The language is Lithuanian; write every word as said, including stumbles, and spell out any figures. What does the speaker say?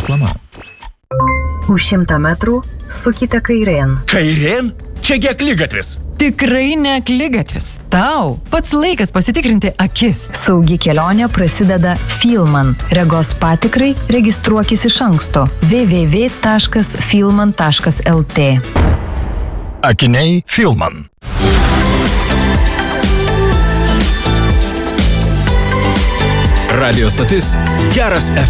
Reklama. Už šimtą metrų sukite kairėn. Kairėn? Čiagi akligatvis. Tikrai ne akligatvis. Tau pats laikas pasitikrinti akis. Saugi kelionė prasideda Filman. Regos patikrai registruokis iš anksto. w w w taškas filman taškas l t. Akiniai Filman. Radio stotis Geras F